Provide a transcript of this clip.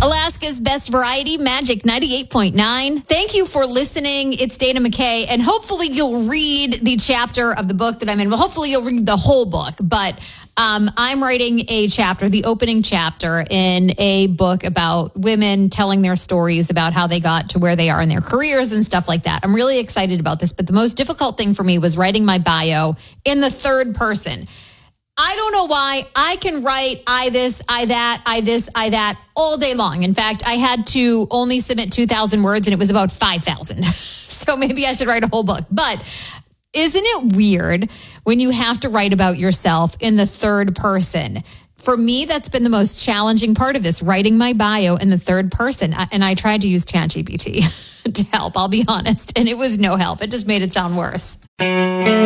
Alaska's Best Variety, Magic 98.9. Thank you for listening. It's Dana McKay, and hopefully you'll read the chapter of the book that I'm in. Well, hopefully you'll read the whole book, but I'm writing a chapter, the opening chapter in a book about women telling their stories about how they got to where they are in their careers and stuff like that. I'm really excited about this, but the most difficult thing for me was writing my bio in the third person. I don't know why. I can write I this, I that, I this, I that all day long. In fact, I had to only submit 2,000 words and it was about 5,000. So maybe I should write a whole book. But isn't it weird when you have to write about yourself in the third person? For me, that's been the most challenging part of this, writing my bio in the third person. And I tried to use ChatGPT to help, I'll be honest. And it was no help. It just made it sound worse.